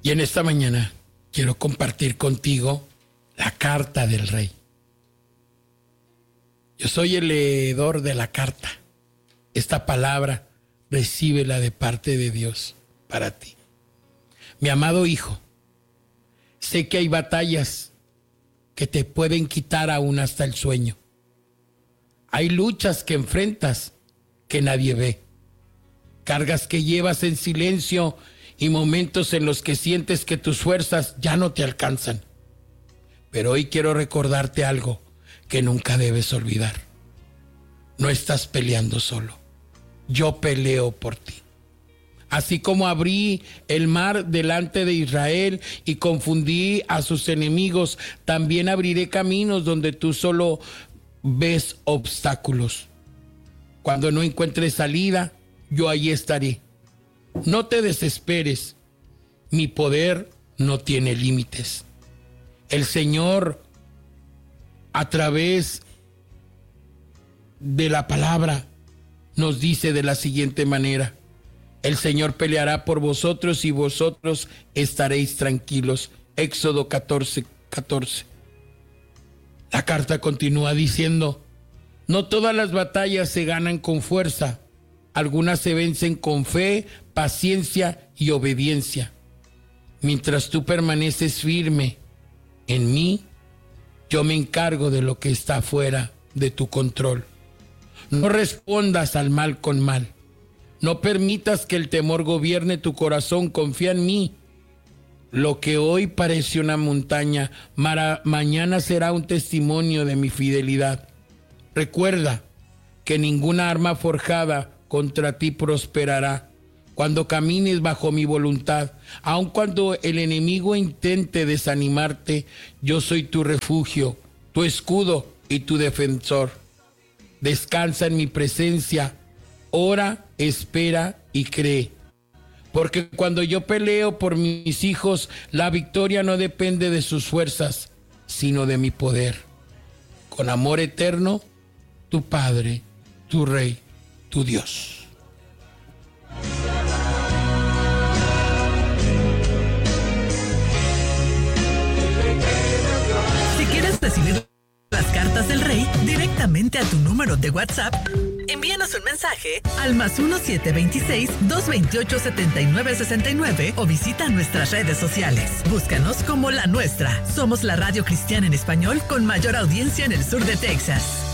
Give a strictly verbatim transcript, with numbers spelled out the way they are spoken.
Y en esta mañana quiero compartir contigo la carta del rey. Yo soy el leedor de la carta. Esta palabra recíbela de parte de Dios para ti. Mi amado hijo, sé que hay batallas que te pueden quitar aún hasta el sueño. Hay luchas que enfrentas que nadie ve. Cargas que llevas en silencio y momentos en los que sientes que tus fuerzas ya no te alcanzan. Pero hoy quiero recordarte algo que nunca debes olvidar. No estás peleando solo. Yo peleo por ti. Así como abrí el mar delante de Israel y confundí a sus enemigos, también abriré caminos donde tú solo ves obstáculos. Cuando no encuentres salida, yo ahí estaré. No te desesperes. Mi poder no tiene límites. El Señor, a través de la palabra, nos dice de la siguiente manera: el Señor peleará por vosotros y vosotros estaréis tranquilos. Éxodo catorce, catorce. La carta continúa diciendo: no todas las batallas se ganan con fuerza. Algunas se vencen con fe, paciencia y obediencia. Mientras tú permaneces firme en mí, yo me encargo de lo que está fuera de tu control. No respondas al mal con mal. No permitas que el temor gobierne tu corazón. Confía en mí. Lo que hoy parece una montaña, mara, mañana será un testimonio de mi fidelidad. Recuerda que ninguna arma forjada contra ti prosperará cuando camines bajo mi voluntad. Aun cuando el enemigo intente desanimarte, yo soy tu refugio, tu escudo y tu defensor. Descansa en mi presencia, ora, espera y cree. Porque cuando yo peleo por mis hijos, la victoria no depende de sus fuerzas, sino de mi poder. Con amor eterno, tu Padre, tu Rey, tu Dios. Si quieres recibir las cartas del Rey directamente a tu número de WhatsApp, envíanos un mensaje al más uno siete veintiséis, dos veintiocho, setenta y nueve sesenta y nueve o visita nuestras redes sociales. Búscanos como La Nuestra. Somos la radio cristiana en español con mayor audiencia en el sur de Texas.